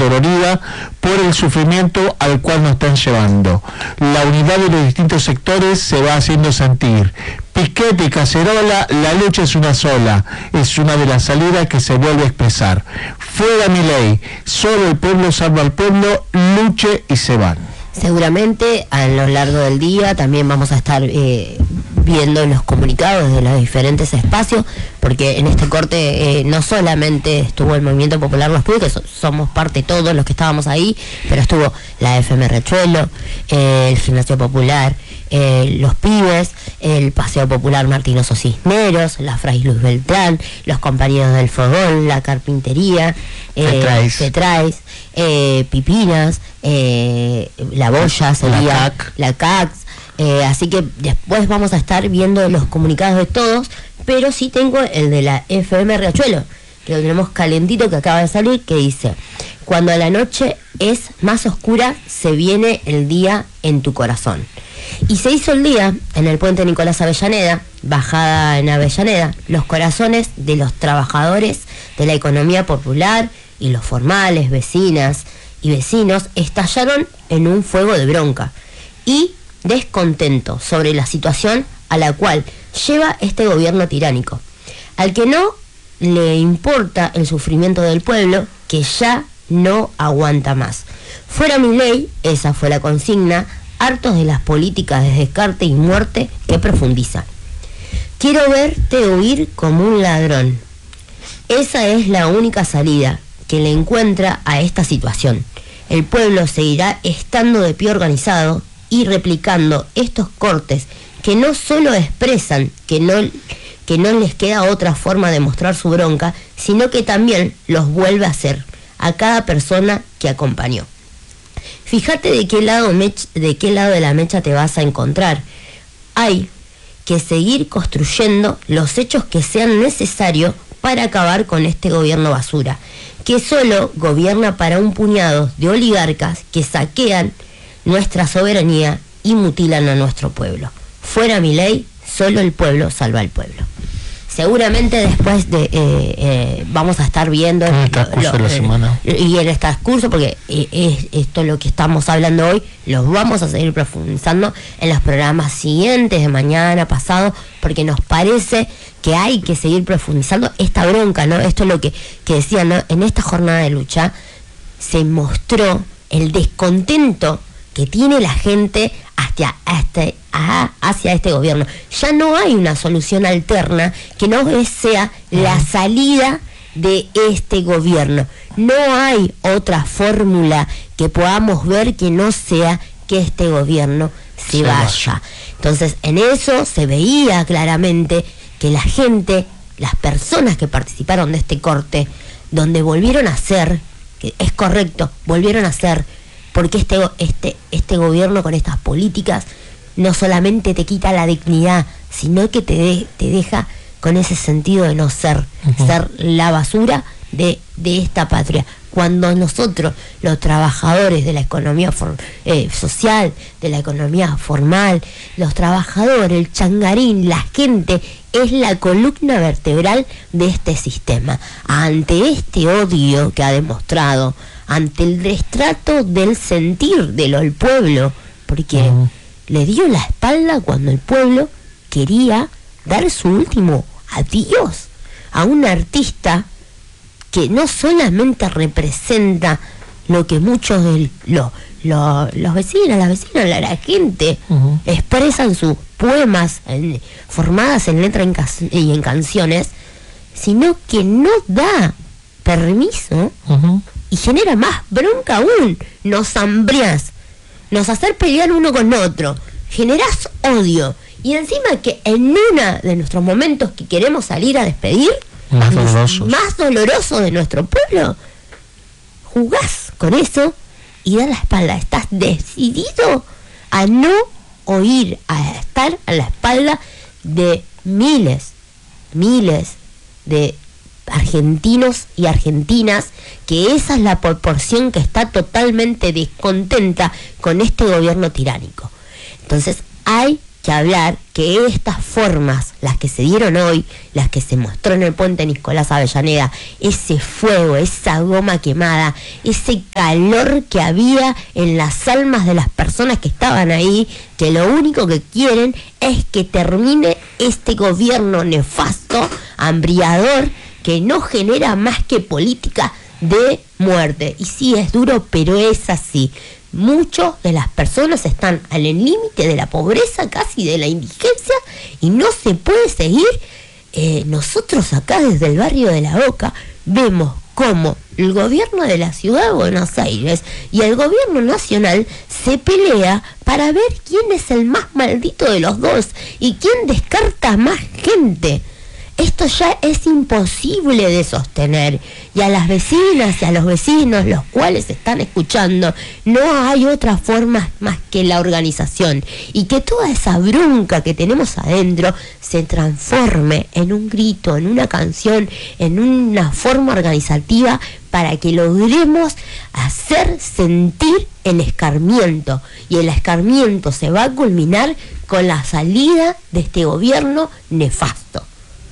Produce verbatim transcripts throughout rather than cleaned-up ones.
dolorida por el sufrimiento al cual nos están llevando. La unidad de los distintos sectores se va haciendo sentir. Piquete y Cacerola, la lucha es una sola, es una de las salidas que se vuelve a expresar. Fuera Milei, solo el pueblo salva al pueblo, luche y se van. Seguramente a lo largo del día también vamos a estar eh, viendo los comunicados de los diferentes espacios, porque en este corte eh, no solamente estuvo el Movimiento Popular Los Pibes, que so, somos parte todos los que estábamos ahí, pero estuvo la F M Riachuelo, eh, el Gimnasio Popular, eh, Los Pibes, el Paseo Popular Martinoso Cisneros, la Fray Luis Beltrán, los compañeros del Fogón, la Carpintería, eh, Tetrais, eh, Pipinas, eh, la Boya sería la C A C, la C A C. Eh, así que después vamos a estar viendo los comunicados de todos, pero sí tengo el de la F M Riachuelo, que lo tenemos calentito, que acaba de salir, que dice: cuando la noche es más oscura, se viene el día en tu corazón. Y se hizo el día en el puente Nicolás Avellaneda, bajada en Avellaneda, los corazones de los trabajadores de la economía popular y los formales, vecinas y vecinos, estallaron en un fuego de bronca y descontento sobre la situación a la cual lleva este gobierno tiránico, al que no le importa el sufrimiento del pueblo, que ya no aguanta más. Fuera Milei, esa fue la consigna, hartos de las políticas de descarte y muerte que profundiza. Quiero verte huir como un ladrón. Esa es la única salida que le encuentra a esta situación. El pueblo seguirá estando de pie organizado y replicando estos cortes que no solo expresan que no, que no les queda otra forma de mostrar su bronca, sino que también los vuelve a hacer a cada persona que acompañó. Fíjate de qué lado, mech, de qué lado de la mecha te vas a encontrar. Hay que seguir construyendo los hechos que sean necesarios para acabar con este gobierno basura, que solo gobierna para un puñado de oligarcas que saquean nuestra soberanía y mutilan a nuestro pueblo. Fuera Milei, solo el pueblo salva al pueblo. Seguramente después de eh, eh, vamos a estar viendo en el transcurso de la semana eh, y en el transcurso, porque eh, es esto lo que estamos hablando hoy, los vamos a seguir profundizando en los programas siguientes, de mañana, pasado, porque nos parece que hay que seguir profundizando esta bronca, ¿no? Esto es lo que, que decía, ¿no? En esta jornada de lucha se mostró el descontento que tiene la gente hacia, hacia, hacia este gobierno. Ya no hay una solución alterna que no sea la salida de este gobierno. No hay otra fórmula que podamos ver que no sea que este gobierno se vaya. Entonces, en eso se veía claramente que la gente, las personas que participaron de este corte, donde volvieron a ser, que es correcto, volvieron a ser, porque este, este, este gobierno con estas políticas no solamente te quita la dignidad, sino que te, de, te deja con ese sentido de no ser, uh-huh. ser la basura de, de esta patria. Cuando nosotros, los trabajadores de la economía for, eh, social, de la economía formal, los trabajadores, el changarín, la gente, es la columna vertebral de este sistema. Ante este odio que ha demostrado, ante el destrato del sentir del pueblo, porque uh-huh. le dio la espalda cuando el pueblo quería dar su último adiós a un artista que no solamente representa lo que muchos de lo, lo, los vecinos, las vecinas, la, la gente uh-huh. expresan sus poemas en, formadas en letra y en canciones, sino que no da permiso uh-huh. y genera más bronca aún. Nos hambriás, nos hacer pelear uno con otro, generás odio, y encima que en uno de nuestros momentos que queremos salir a despedir, más dolorosos, más doloroso de nuestro pueblo, jugás con eso y das la espalda. Estás decidido a no oír, a estar a la espalda de miles, miles de argentinos y argentinas, que esa es la proporción que está totalmente descontenta con este gobierno tiránico. Entonces hay que hablar que estas formas, las que se dieron hoy, las que se mostró en el puente Nicolás Avellaneda, ese fuego, esa goma quemada, ese calor que había en las almas de las personas que estaban ahí, que lo único que quieren es que termine este gobierno nefasto, hambriador, que no genera más que política de muerte. Y sí, es duro, pero es así. Muchas de las personas están al límite de la pobreza, casi de la indigencia, y no se puede seguir. Eh, nosotros acá desde el barrio de La Boca vemos cómo el gobierno de la ciudad de Buenos Aires y el gobierno nacional se pelea para ver quién es el más maldito de los dos y quién descarta más gente. Esto ya es imposible de sostener, y a las vecinas y a los vecinos, los cuales están escuchando, no hay otra forma más que la organización, y que toda esa bronca que tenemos adentro se transforme en un grito, en una canción, en una forma organizativa para que logremos hacer sentir el escarmiento, y el escarmiento se va a culminar con la salida de este gobierno nefasto.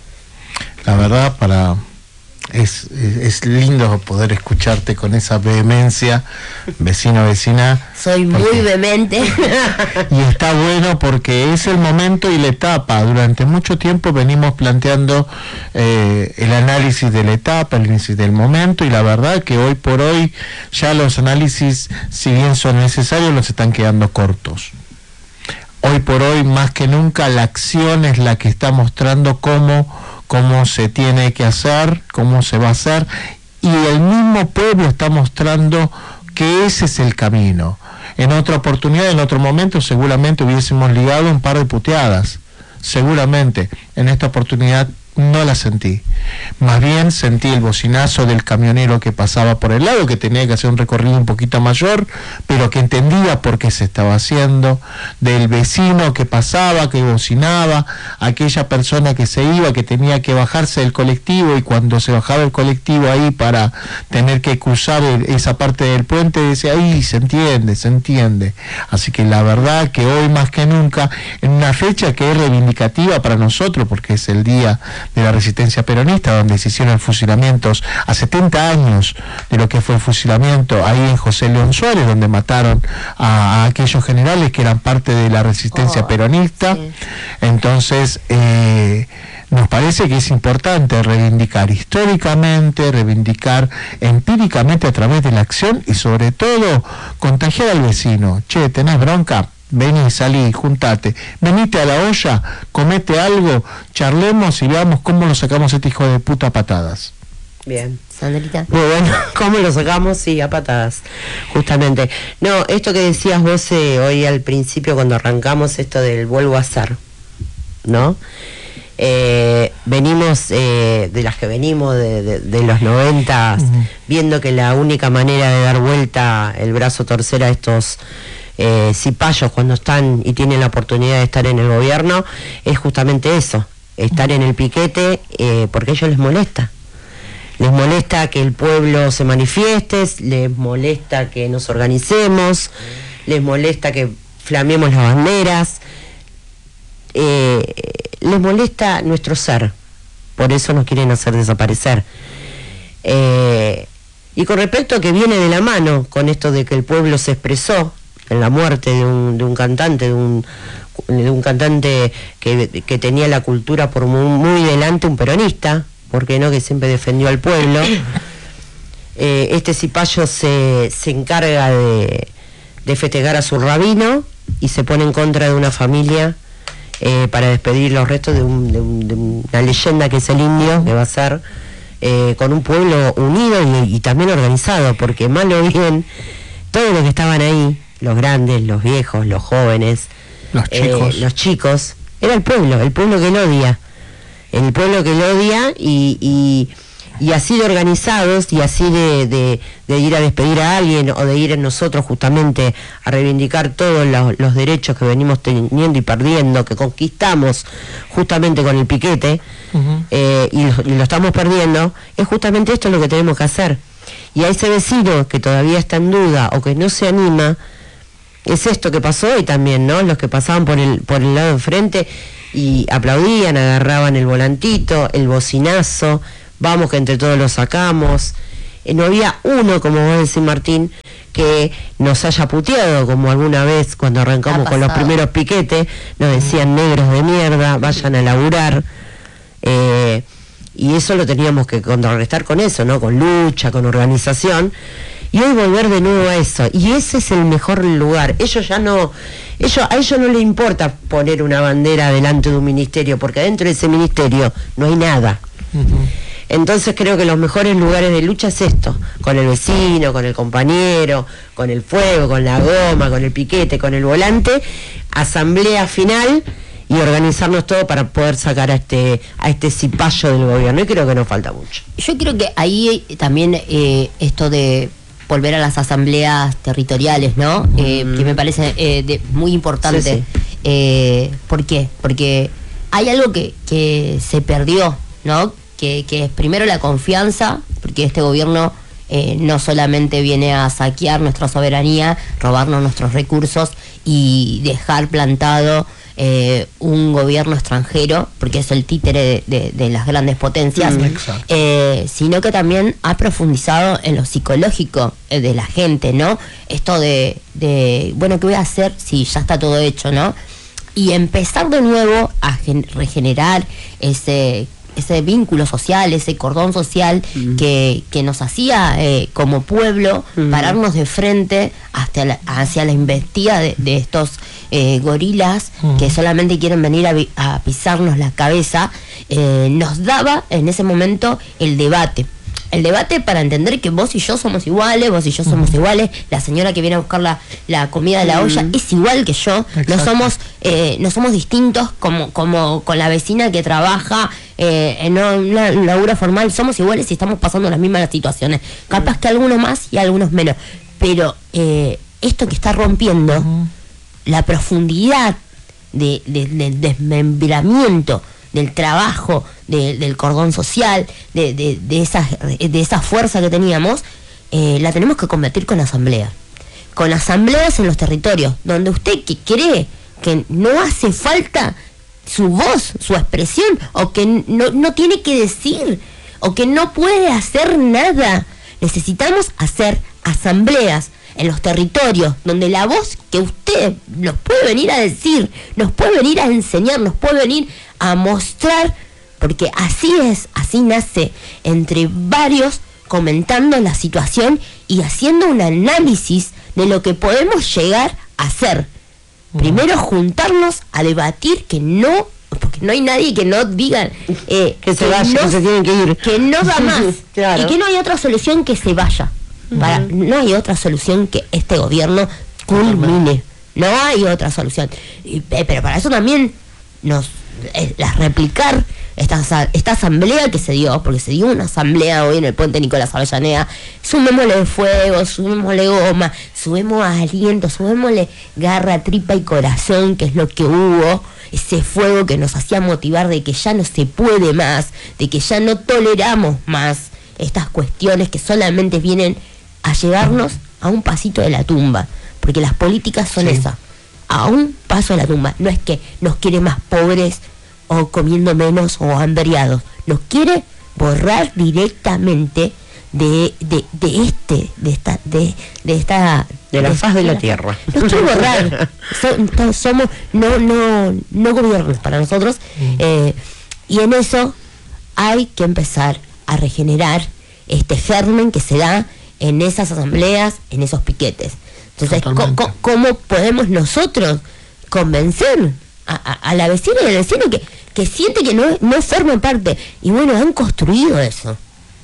La verdad, para es, es lindo poder escucharte con esa vehemencia, vecino, vecina. Soy muy porque, vehemente. Y está bueno porque es el momento y la etapa. Durante mucho tiempo venimos planteando eh, el análisis de la etapa, el análisis del momento, y la verdad que hoy por hoy ya los análisis, si bien son necesarios, los están quedando cortos. Hoy por hoy, más que nunca, la acción es la que está mostrando cómo cómo se tiene que hacer, cómo se va a hacer, y el mismo pueblo está mostrando que ese es el camino. En otra oportunidad, en otro momento, seguramente hubiésemos ligado un par de puteadas, seguramente. En esta oportunidad no la sentí. Más bien sentí el bocinazo del camionero que pasaba por el lado, que tenía que hacer un recorrido un poquito mayor, pero que entendía por qué se estaba haciendo, del vecino que pasaba, que bocinaba, aquella persona que se iba, que tenía que bajarse del colectivo, y cuando se bajaba el colectivo ahí para tener que cruzar el, esa parte del puente, decía, ahí se entiende, se entiende. Así que la verdad que hoy más que nunca, en una fecha que es reivindicativa para nosotros, porque es el día de la resistencia peronista, donde se hicieron fusilamientos a setenta años de lo que fue el fusilamiento ahí en José León Suárez, donde mataron a, a aquellos generales que eran parte de la resistencia oh, peronista. Sí. Entonces eh, nos parece que es importante reivindicar históricamente, reivindicar empíricamente a través de la acción, y sobre todo contagiar al vecino. Che, ¿tenés bronca? Vení, salí, juntate, venite a la olla, comete algo, charlemos y veamos cómo lo sacamos a este hijo de puta a patadas. Bien. Sandrita. Muy bueno, ¿cómo lo sacamos? Sí, a patadas, justamente. No, esto que decías vos eh, hoy al principio cuando arrancamos esto del vuelvo a hacer, ¿no? Eh, venimos, eh, de las que venimos de, de, de los noventas, uh-huh. viendo que la única manera de dar vuelta el brazo torcer a estos Eh, cipayos cuando están y tienen la oportunidad de estar en el gobierno es justamente eso, estar en el piquete, eh, porque a ellos les molesta. Les molesta que el pueblo se manifieste, les molesta que nos organicemos, les molesta que flameemos las banderas, eh, les molesta nuestro ser, por eso nos quieren hacer desaparecer. Eh, y con respecto a que viene de la mano con esto de que el pueblo se expresó en la muerte de un, de un cantante, de un, de un cantante que, que tenía la cultura por muy, muy delante, un peronista, ¿por qué no?, que siempre defendió al pueblo. Eh, este cipayo se, se encarga de, de festejar a su rabino y se pone en contra de una familia eh, para despedir los restos de, un, de, un, de una leyenda que es el indio, que va a ser eh, con un pueblo unido y, y también organizado, porque mal o bien, todos los que estaban ahí, los grandes, los viejos, los jóvenes, los chicos, eh, los chicos, era el pueblo, el pueblo que lo odia, el pueblo que lo odia y, y, y así de organizados y así de, de, de ir a despedir a alguien o de ir nosotros justamente a reivindicar todos los, los derechos que venimos teniendo y perdiendo, que conquistamos justamente con el piquete, uh-huh. eh, y, lo, y lo estamos perdiendo, es justamente esto lo que tenemos que hacer. Y a ese vecino que todavía está en duda o que no se anima, es esto que pasó hoy también, ¿no? Los que pasaban por el, por el lado de enfrente y aplaudían, agarraban el volantito, el bocinazo, vamos que entre todos lo sacamos. Eh, no había uno, como vos decís, Martín, que nos haya puteado, como alguna vez cuando arrancamos con los primeros piquetes, nos decían negros de mierda, vayan a laburar. Eh, y eso lo teníamos que contrarrestar con eso, ¿no? Con lucha, con organización. Y hoy volver de nuevo a eso, y ese es el mejor lugar. Ellos ya no, ellos, a ellos no les importa poner una bandera delante de un ministerio, porque dentro de ese ministerio no hay nada. Uh-huh. Entonces creo que los mejores lugares de lucha es esto, con el vecino, con el compañero, con el fuego, con la goma, con el piquete, con el volante, asamblea final y organizarnos todo para poder sacar a este a este cipayo del gobierno, y creo que nos falta mucho. Yo creo que ahí también eh, esto de volver a las asambleas territoriales, ¿no? Mm. Eh, que me parece eh, de, muy importante. Sí, sí. Eh, ¿Por qué? Porque hay algo que, que se perdió, ¿no? Que, que es primero la confianza, porque este gobierno eh, no solamente viene a saquear nuestra soberanía, robarnos nuestros recursos y dejar plantado eh, un gobierno extranjero, porque es el títere de, de, de las grandes potencias, mm, eh, sino que también ha profundizado en lo psicológico eh, de la gente, ¿no? Esto de, de, bueno, ¿qué voy a hacer si ya está todo hecho, ¿no? Y empezar de nuevo a gen- regenerar ese... ese vínculo social, ese cordón social mm. que, que nos hacía eh, como pueblo mm. pararnos de frente hasta la, hacia la embestida de, de estos eh, gorilas mm. que solamente quieren venir a, a pisarnos la cabeza, eh, nos daba en ese momento el debate. El debate para entender que vos y yo somos iguales, vos y yo somos mm. iguales, la señora que viene a buscar la, la comida de la mm. olla es igual que yo. Exacto. No somos eh, no somos distintos como como con la vecina que trabaja eh, en una labura formal, somos iguales y estamos pasando las mismas situaciones. Capaz mm. que algunos más y algunos menos, pero eh, esto que está rompiendo mm. la profundidad de, de, del desmembramiento del trabajo, de, del cordón social, de, de, de, esa, de esa fuerza que teníamos, eh, la tenemos que convertir con asamblea. Con asambleas en los territorios, donde usted que cree que no hace falta su voz, su expresión, o que no, no tiene que decir, o que no puede hacer nada. Necesitamos hacer asambleas en los territorios, donde la voz que usted nos puede venir a decir, nos puede venir a enseñar, nos puede venir a mostrar, porque así es, así nace, entre varios comentando la situación y haciendo un análisis de lo que podemos llegar a hacer. Uh-huh. Primero juntarnos a debatir, que no, porque no hay nadie que no diga eh, que se vaya, no, que se tienen que ir, que no da más, claro. Y que no hay otra solución que se vaya. Para, uh-huh. No hay otra solución que este gobierno culmine. No hay otra solución. Y, eh, pero para eso también nos eh, las replicar esta, esta asamblea que se dio, porque se dio una asamblea hoy en el puente Nicolás Avellaneda. Sumémosle fuego, sumémosle goma, subemos aliento, subémosle garra, tripa y corazón, que es lo que hubo. Ese fuego que nos hacía motivar de que ya no se puede más, de que ya no toleramos más estas cuestiones que solamente vienen a llevarnos a un pasito de la tumba, porque las políticas son sí. esas, a un paso de la tumba. No es que nos quiere más pobres o comiendo menos o hambriados, nos quiere borrar directamente de, de, de este, de esta, de, de esta de la de faz de la tierra. Nos quiere borrar. So, somos no, no, no gobiernos para nosotros, mm. eh, y en eso hay que empezar a regenerar este germen que se da en esas asambleas, en esos piquetes. Entonces, co- co- ¿cómo podemos nosotros convencer a, a, a la vecina y al vecino que, que siente que no, no forma parte? Y bueno, han construido eso.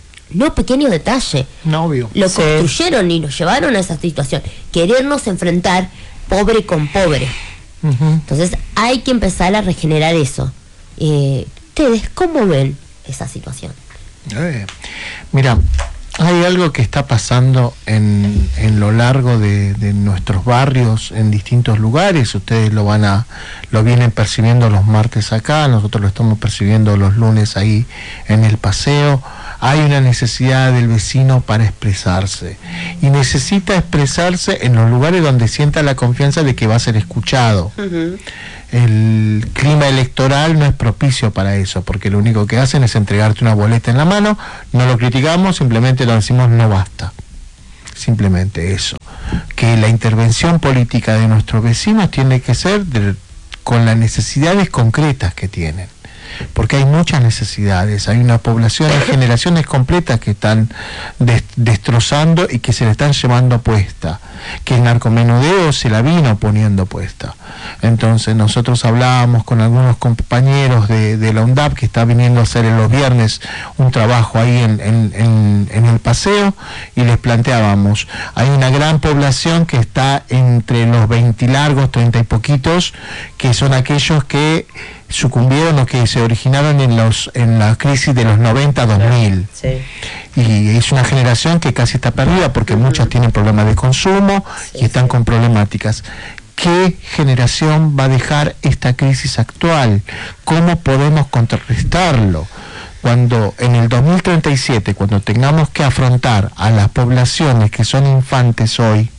No pequeño detalle. No, obvio. Lo sí. construyeron y nos llevaron a esa situación. Querernos enfrentar pobre con pobre. Uh-huh. Entonces, hay que empezar a regenerar eso. Eh, ¿Ustedes cómo ven esa situación? Eh, mira, hay algo que está pasando en, en lo largo de, de nuestros barrios, en distintos lugares. Ustedes lo van a, lo vienen percibiendo los martes acá, nosotros lo estamos percibiendo los lunes ahí en el paseo. hay una necesidad del vecino para expresarse, y necesita expresarse en los lugares donde sienta la confianza de que va a ser escuchado. Uh-huh. El clima electoral no es propicio para eso, porque lo único que hacen es entregarte una boleta en la mano, no lo criticamos, simplemente lo decimos no basta. Simplemente eso, que la intervención política de nuestros vecinos tiene que ser de, con las necesidades concretas que tienen, porque hay muchas necesidades, hay una población, hay generaciones completas que están des, destrozando y que se le están llevando puesta, que el narcomenudeo se la vino poniendo puesta. Entonces nosotros hablábamos con algunos compañeros de, de la UNDAP, que está viniendo a hacer en los viernes un trabajo ahí en, en, en, en el paseo, y les planteábamos, hay una gran población que está entre los veinte largos, treinta y poquitos, que son aquellos que sucumbieron o que se originaron en los en la crisis de los noventa dos mil. Sí. Y es una generación que casi está perdida, porque uh-huh. muchos tienen problemas de consumo, sí, y están sí. con problemáticas. ¿Qué generación va a dejar esta crisis actual? ¿Cómo podemos contrarrestarlo? Cuando en el dos mil treinta y siete, cuando tengamos que afrontar a las poblaciones que son infantes hoy,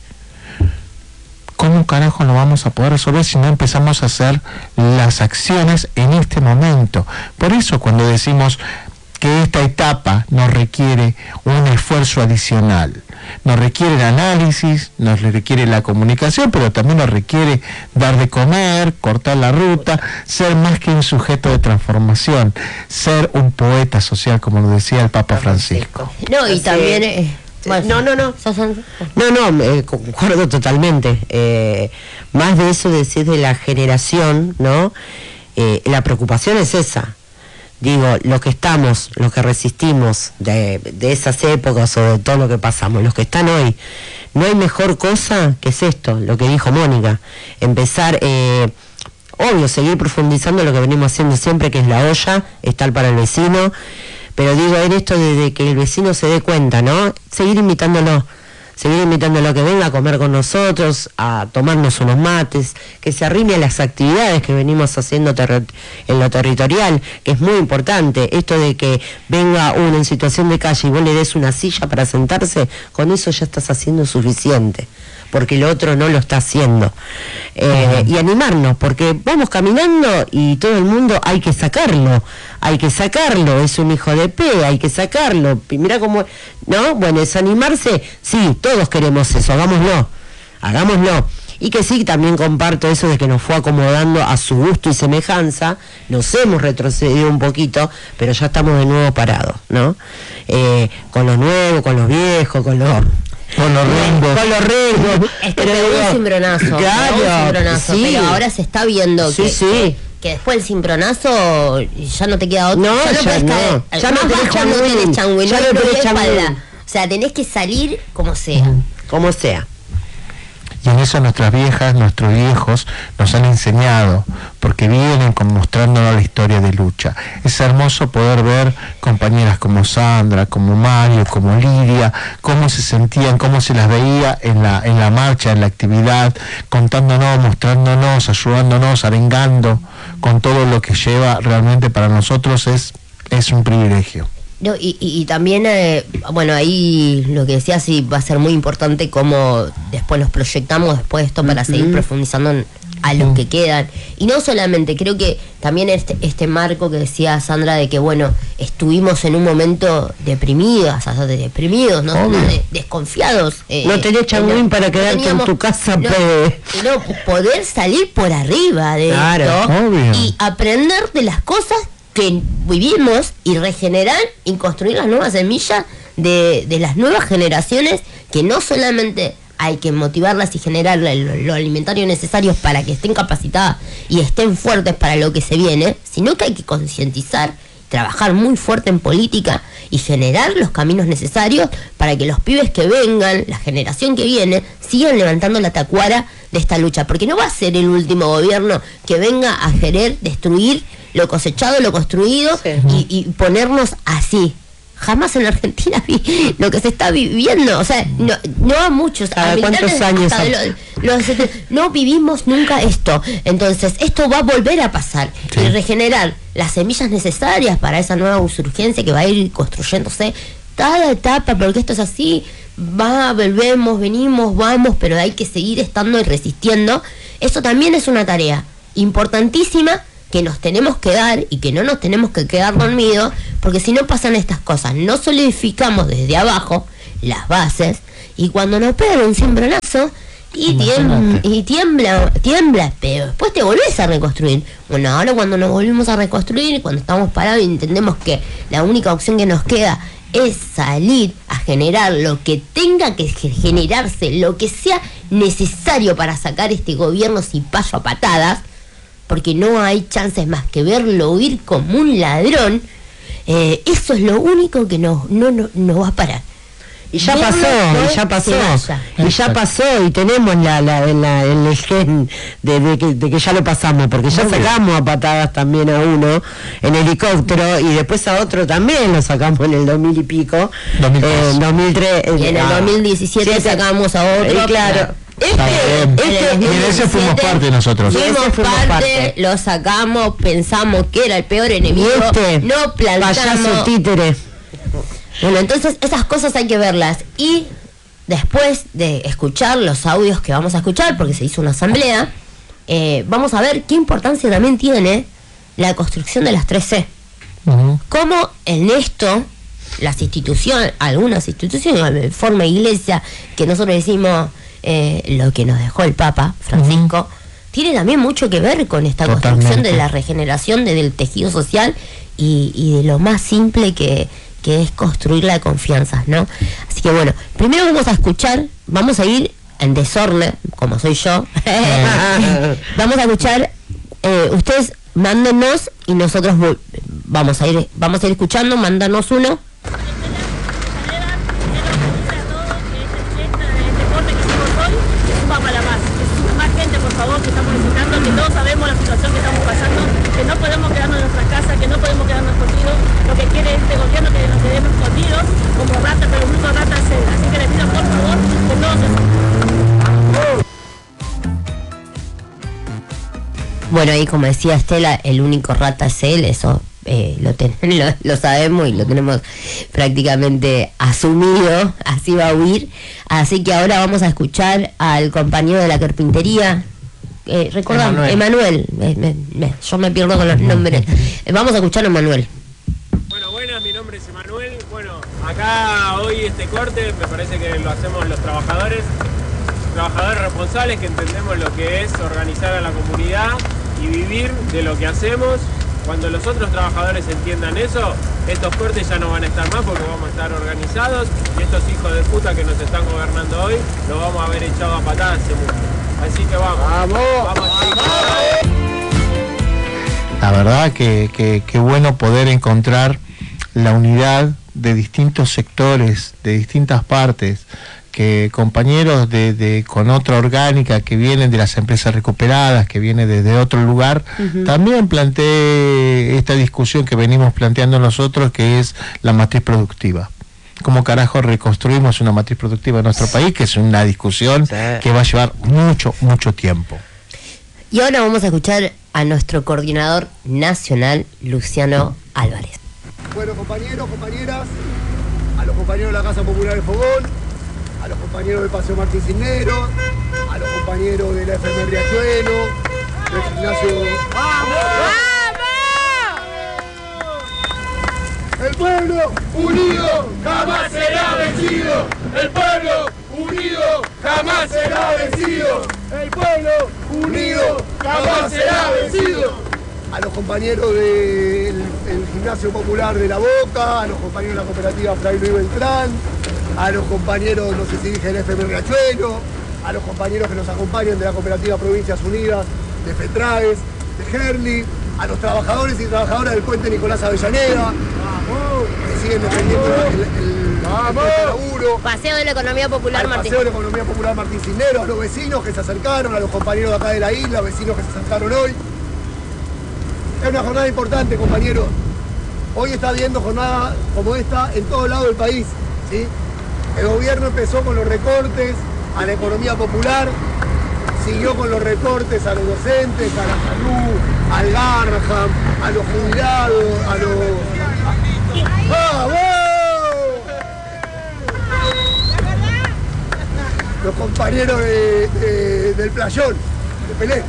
¿cómo carajo lo vamos a poder resolver si no empezamos a hacer las acciones en este momento? Por eso cuando decimos que esta etapa nos requiere un esfuerzo adicional, nos requiere el análisis, nos requiere la comunicación, pero también nos requiere dar de comer, cortar la ruta, ser más que un sujeto de transformación, ser un poeta social, como lo decía el Papa Francisco. No, y también... Eh... Bueno, no, no, no. No, no, eh, concuerdo totalmente. Eh, más de eso decís de la generación, ¿no? Eh, la preocupación es esa. Digo, los que estamos, los que resistimos de, de esas épocas o de todo lo que pasamos, los que están hoy, no hay mejor cosa que es esto, lo que dijo Mónica. Empezar, eh, obvio, seguir profundizando lo que venimos haciendo siempre, que es la olla, estar para el vecino. Pero digo, en esto de, de que el vecino se dé cuenta, ¿no? Seguir invitándolo, seguir invitándolo a que venga a comer con nosotros, a tomarnos unos mates, que se arrime a las actividades que venimos haciendo ter- en lo territorial, que es muy importante. Esto de que venga uno en situación de calle y vos le des una silla para sentarse, con eso ya estás haciendo suficiente, porque el otro no lo está haciendo. Eh, y animarnos, porque vamos caminando y todo el mundo hay que sacarlo, hay que sacarlo, es un hijo de P, hay que sacarlo. Y mira cómo, ¿no? Bueno, es animarse, sí, todos queremos eso, hagámoslo, hagámoslo. Y que sí, también comparto eso de que nos fue acomodando a su gusto y semejanza, nos hemos retrocedido un poquito, pero ya estamos de nuevo parados, ¿no? Eh, con los nuevos, con los viejos, con los... Con los rengos. Con los rengos. Este pegó un cimbronazo. Claro, un cimbronazo, sí. Pero ahora se está viendo sí, que, sí. que, que después del cimbronazo ya no te queda otro. No, ya no, ya no. Caer. Ya no tenés changuín. No tenés changuín, ya no no tenés espalda. O sea, tenés que salir como sea. Uh-huh. Como sea. Y en eso nuestras viejas, nuestros viejos nos han enseñado, porque vienen mostrándonos la historia de lucha. Es hermoso poder ver compañeras como Sandra, como Mario, como Lidia, cómo se sentían, cómo se las veía en la, en la marcha, en la actividad, contándonos, mostrándonos, ayudándonos, arengando, con todo lo que lleva. Realmente para nosotros es, es un privilegio. No, y, y, y también, eh, bueno, ahí lo que decía, sí, va a ser muy importante cómo después nos proyectamos después de esto para uh-huh. seguir profundizando en, a los uh-huh. que quedan. Y no solamente, creo que también este, este marco que decía Sandra de que, bueno, estuvimos en un momento deprimidos, o sea, deprimidos, ¿no? De, desconfiados. Eh, no tenés changuín para no quedarte teníamos, en tu casa, no, y no, poder salir por arriba de claro, esto obvio. Y aprender de las cosas que vivimos y regenerar y construir las nuevas semillas de, de las nuevas generaciones, que no solamente hay que motivarlas y generarles lo, lo alimentario necesario para que estén capacitadas y estén fuertes para lo que se viene, sino que hay que concientizar, trabajar muy fuerte en política y generar los caminos necesarios para que los pibes que vengan, la generación que viene, sigan levantando la tacuara de esta lucha, porque no va a ser el último gobierno que venga a querer destruir lo cosechado, lo construido, sí. y, y ponernos así. jamás en la Argentina vi lo que se está viviendo. O sea, no, no a muchos. ¿Cada a cuántos años? de los, los, no vivimos nunca esto. Entonces, esto va a volver a pasar. Sí. Y regenerar las semillas necesarias para esa nueva urgencia que va a ir construyéndose cada etapa, porque esto es así. Va, volvemos, venimos, vamos, pero hay que seguir estando y resistiendo. Eso también es una tarea importantísima que nos tenemos que dar y que no nos tenemos que quedar dormidos, porque si no pasan estas cosas, no solidificamos desde abajo las bases, y cuando nos pegan un cimbronazo y, tiembla, y tiembla, tiembla, pero después te volvés a reconstruir. Bueno, ahora cuando nos volvimos a reconstruir, cuando estamos parados y entendemos que la única opción que nos queda es salir a generar lo que tenga que generarse, lo que sea necesario para sacar este gobierno cipayo a patadas, porque no hay chances más que verlo huir como un ladrón. Eh, eso es lo único que no, no, no, no va a parar. Y ya pasó, y ya pasó, y ya pasó, y tenemos la, la, la, el gen de, de, que, de que ya lo pasamos, porque ya sacamos a patadas también a uno en helicóptero, y después a otro también lo sacamos en el dos mil y pico, dos mil tres. Eh, dos mil tres, y en el dos mil diecisiete sí, sacamos a otro. Y claro. Este, este, y en ese fuimos parte nosotros. Fuimos parte, parte, lo sacamos, pensamos que era el peor enemigo, este, no plantamos. Payaso títere. Bueno, entonces esas cosas hay que verlas, y después de escuchar los audios que vamos a escuchar, porque se hizo una asamblea, eh, vamos a ver qué importancia también tiene la construcción de las tres C. Uh-huh. Cómo en esto las instituciones, algunas instituciones, de forma iglesia, que nosotros decimos eh, lo que nos dejó el Papa Francisco, uh-huh, tiene también mucho que ver con esta Totalmente. construcción de la regeneración de, del tejido social y, y de lo más simple que que es construir la confianza, ¿no? Así que bueno, primero vamos a escuchar, vamos a ir en desorden, como soy yo. Vamos a escuchar, eh, ustedes mándenos y nosotros vamos a ir, vamos a ir escuchando, mándanos uno. Que estamos necesitando, que todos sabemos la situación que estamos pasando, que no podemos quedarnos en nuestras casas, que no podemos quedarnos escondidos. Lo que quiere este gobierno es que nos quedemos escondidos como ratas, pero el único rata es él. Así que les pido por favor que todos se... Bueno, ahí como decía Estela, el único rata es él, eso eh, lo, ten, lo, lo sabemos y lo tenemos prácticamente asumido, así va a huir. Así que ahora vamos a escuchar al compañero de la carpintería. Eh, recordamos, Emanuel, me, me, me, yo me pierdo con los nombres. Eh, vamos a escuchar a Emanuel. Bueno, buenas, mi nombre es Emanuel. Bueno, acá hoy este corte me parece que lo hacemos los trabajadores, trabajadores responsables que entendemos lo que es organizar a la comunidad y vivir de lo que hacemos. Cuando los otros trabajadores entiendan eso, estos cortes ya no van a estar más porque vamos a estar organizados, y estos hijos de puta que nos están gobernando hoy los vamos a haber echado a patadas hace mucho. Así que vamos, vamos, vamos, vamos. La verdad que, que, que bueno poder encontrar la unidad de distintos sectores, de distintas partes, que compañeros de, de con otra orgánica que vienen de las empresas recuperadas, que vienen desde otro lugar, uh-huh, también planteé esta discusión que venimos planteando nosotros, que es la matriz productiva. ¿Cómo carajo reconstruimos una matriz productiva en nuestro país? Que es una discusión sí. que va a llevar mucho, mucho tiempo. Y ahora vamos a escuchar a nuestro coordinador nacional, Luciano Álvarez. Bueno, compañeros, compañeras, a los compañeros de la Casa Popular del Fogón, a los compañeros del Paseo Martín Cisneros, a los compañeros de la F M Riachuelo, del gimnasio... ¡Vamos! ¡Vamos! El pueblo unido jamás será vencido. El pueblo unido jamás será vencido. El pueblo unido jamás será vencido. A los compañeros del el Gimnasio Popular de La Boca, a los compañeros de la cooperativa Fray Luis Beltrán, a los compañeros, no sé si dije, del F M Riachuelo, a los compañeros que nos acompañan de la cooperativa Provincias Unidas, de FETRAES, de Gerli, a los trabajadores y trabajadoras del puente Nicolás Avellaneda, que siguen defendiendo el, el, el laburo. Paseo de la Economía Popular Martín. Paseo de la Economía Popular Martín Cisneros, a los vecinos que se acercaron, a los compañeros de acá de la isla, vecinos que se acercaron hoy. Es una jornada importante, compañeros. Hoy está habiendo jornada como esta en todo lado del país, ¿sí? El gobierno empezó con los recortes a la economía popular, siguió con los recortes a los docentes, a la salud, al Garraham, a los jubilados, a los... ¡Vamos! Los compañeros de, de, del playón, de Pelé.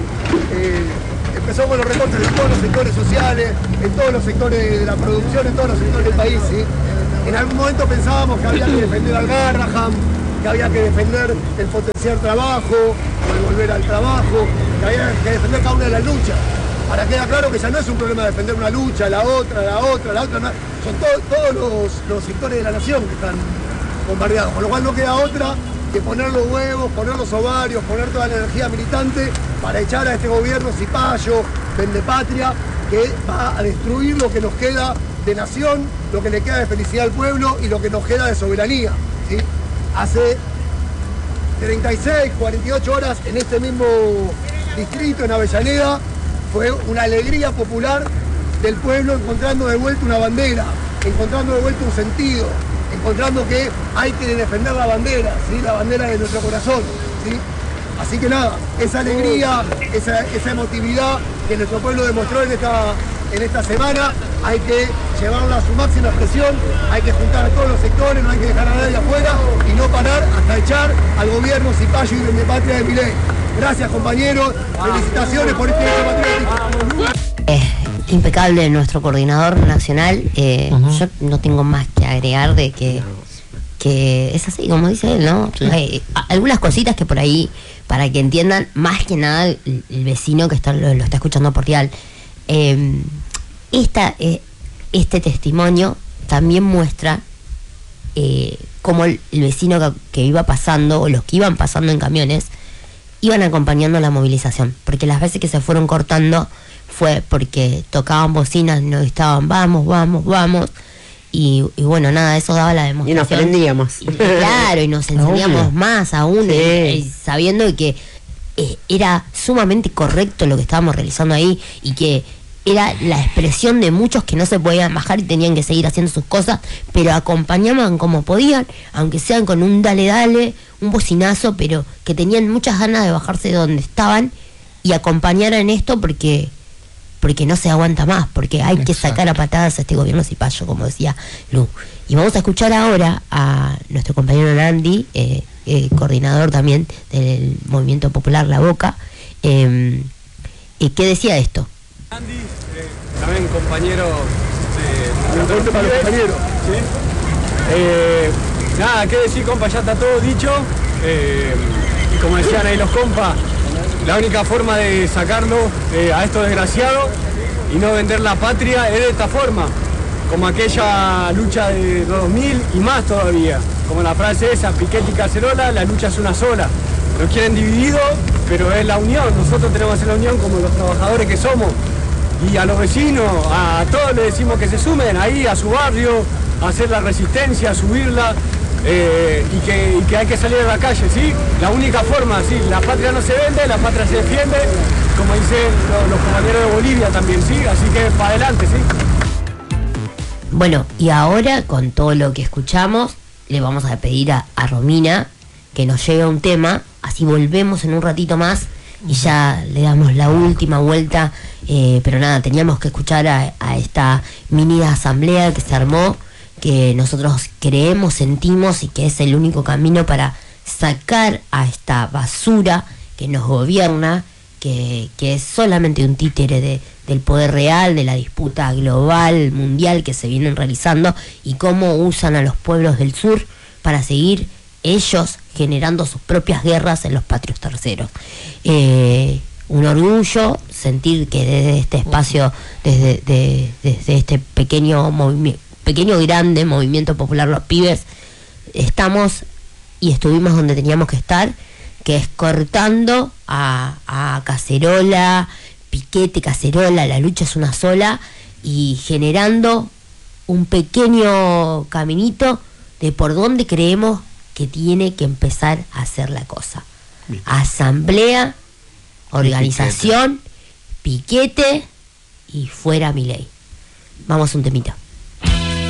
Eh, empezó con los recortes en todos los sectores sociales, en todos los sectores de la producción, en todos los sectores del país, ¿sí? En algún momento pensábamos que había que defender al Garraham, que había que defender el potenciar trabajo, o el volver al trabajo, que había que defender cada una de las luchas. Ahora queda claro que ya no es un problema defender una lucha, la otra, la otra, la otra, no. Son to todos los, los sectores de la nación que están bombardeados, con lo cual no queda otra que poner los huevos, poner los ovarios, poner toda la energía militante para echar a este gobierno cipayo, vendepatria, que va a destruir lo que nos queda de nación, lo que le queda de felicidad al pueblo y lo que nos queda de soberanía, ¿sí? Hace treinta y seis, cuarenta y ocho horas en este mismo distrito, en Avellaneda, fue una alegría popular del pueblo encontrando de vuelta una bandera, encontrando de vuelta un sentido, encontrando que hay que defender la bandera, ¿sí? La bandera de nuestro corazón, ¿sí? Así que nada, esa alegría, esa, esa emotividad que nuestro pueblo demostró en esta, en esta semana, hay que llevarla a su máxima expresión, hay que juntar a todos los sectores, no hay que dejar a nadie afuera y no parar hasta echar al gobierno cipayo y vendepatria de Milei. Gracias, compañeros, felicitaciones por este hecho patriótico. Eh, impecable nuestro coordinador nacional. eh, uh-huh. Yo no tengo más que agregar de que, que es así, como dice él, ¿no? Sí. Hay algunas cositas que por ahí, para que entiendan, más que nada el, el vecino que está, lo, lo está escuchando por Dial. Eh, esta, eh, este testimonio también muestra eh, cómo el, el vecino que, que iba pasando, o los que iban pasando en camiones, iban acompañando la movilización, porque las veces que se fueron cortando fue porque tocaban bocinas, no estaban vamos, vamos, vamos, y, y bueno, nada, eso daba la demostración. Y nos prendíamos. Y, claro, y nos encendíamos más aún, sí. eh, eh, sabiendo que eh, era sumamente correcto lo que estábamos realizando ahí, y que era la expresión de muchos que no se podían bajar y tenían que seguir haciendo sus cosas, pero acompañaban como podían, aunque sean con un dale dale, un bocinazo, pero que tenían muchas ganas de bajarse de donde estaban y acompañar en esto porque porque no se aguanta más, porque hay Exacto. que sacar a patadas a este gobierno cipayo, como decía Lu. Y vamos a escuchar ahora a nuestro compañero Nandi, eh, eh, coordinador también del Movimiento Popular La Boca, eh, eh, ¿qué decía esto? Nandi, eh, también compañero de... Un aporte para los compañeros. ¿Sí? Eh, nada, qué decir, compa, ya está todo dicho. Eh, y como decían ahí los compas, la única forma de sacarlo eh, a estos desgraciados y no vender la patria es de esta forma, como aquella lucha de dos mil y más todavía, como la frase esa, Piquete y Cacerola, la lucha es una sola. Nos quieren divididos, pero es la unión, nosotros tenemos que hacer la unión como los trabajadores que somos. Y a los vecinos, a todos les decimos que se sumen ahí a su barrio, a hacer la resistencia, a subirla. Eh, y, que, y que hay que salir a la calle, ¿sí? La única forma, ¿sí? La patria no se vende, la patria se defiende, como dicen los, los compañeros de Bolivia también, ¿sí? Así que para adelante, ¿sí? Bueno, y ahora con todo lo que escuchamos, le vamos a pedir a, a Romina que nos lleve un tema, así volvemos en un ratito más y ya le damos la última vuelta, eh, pero nada, teníamos que escuchar a, a esta mini asamblea que se armó, que nosotros creemos, sentimos y que es el único camino para sacar a esta basura que nos gobierna, que, que es solamente un títere de, del poder real, de la disputa global, mundial que se vienen realizando, y cómo usan a los pueblos del sur para seguir ellos generando sus propias guerras en los patrios terceros. Eh, un orgullo sentir que desde este espacio, desde, de, desde este pequeño movimiento, pequeño grande movimiento popular Los Pibes, estamos y estuvimos donde teníamos que estar, que es cortando a, a Cacerola, Piquete, Cacerola, la lucha es una sola, y generando un pequeño caminito de por dónde creemos que tiene que empezar a hacer la cosa. Bien. Asamblea, organización, piquete, piquete y fuera Milei. Vamos a un temita.